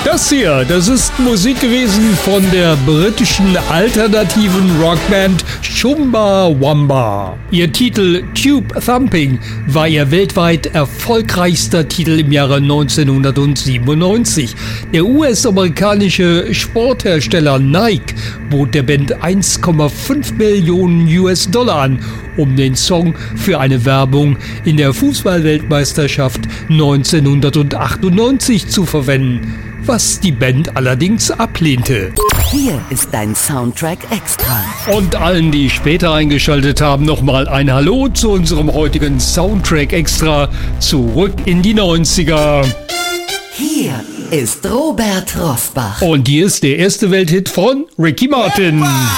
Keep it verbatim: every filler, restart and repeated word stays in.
Das hier, das ist Musik gewesen von der britischen alternativen Rockband Chumbawamba. Ihr Titel Tube Thumping war ihr weltweit erfolgreichster Titel im Jahre neunzehnhundertsiebenundneunzig. Der U S-amerikanische Sporthersteller Nike bot der Band eins Komma fünf Millionen U S-Dollar an, um den Song für eine Werbung in der Fußball-Weltmeisterschaft neunzehnhundertachtundneunzig zu verwenden, was die Band allerdings ablehnte. Hier ist dein Soundtrack Extra. Und allen, die später eingeschaltet haben, nochmal ein Hallo zu unserem heutigen Soundtrack Extra zurück in die neunziger. Hier ist Robert Rosbach. Und hier ist der erste Welthit von Ricky Martin. Epa!